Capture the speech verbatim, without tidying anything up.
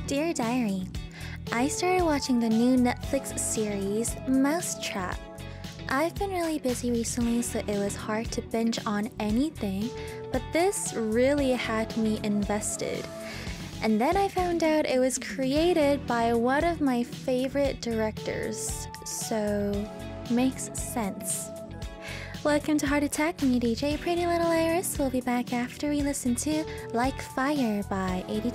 Dear Diary, I started watching the new Netflix series Mousetrap. I've been really busy recently, so it was hard to binge on anything, but this really had me invested. And then I found out it was created by one of my favorite directors, so makes sense. Welcome to Heart Attack. I'm your D J, Pretty Little Iris. We'll be back after we listen to Like Fire by eighty-two